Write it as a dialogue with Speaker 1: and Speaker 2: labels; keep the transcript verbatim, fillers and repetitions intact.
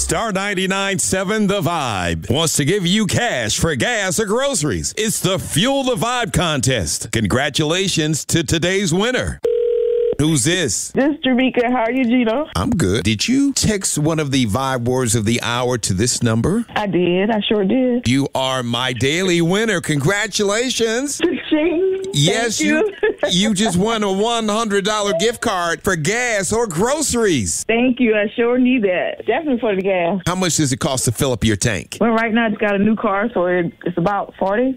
Speaker 1: Star ninety-nine point seven The Vibe wants to give you cash for gas or groceries. It's the Fuel the Vibe contest. Congratulations to today's winner. Who's this?
Speaker 2: This is Jamaica. How are you, Gino?
Speaker 1: I'm good. Did you text one of the Vibe words of the hour to this number?
Speaker 2: I did. I sure did.
Speaker 1: You are my daily winner. Congratulations.
Speaker 2: Ching.
Speaker 1: Yes,
Speaker 2: Thank
Speaker 1: you.
Speaker 2: you.
Speaker 1: You just won a one hundred dollars gift card for gas or groceries.
Speaker 2: Thank you. I sure need that. Definitely for the gas.
Speaker 1: How much does it cost to fill up your tank?
Speaker 2: Well, right now, I just got a new car, so it, it's about forty.